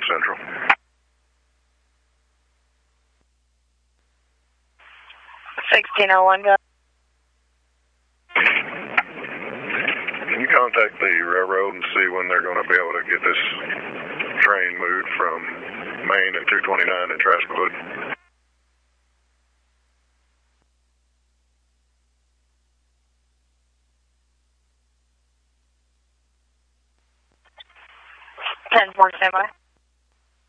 Central. 1601, go. Can you contact the railroad and see when they're going to be able to get this train moved from Main and 229 in Traskwood? Ten four, standby.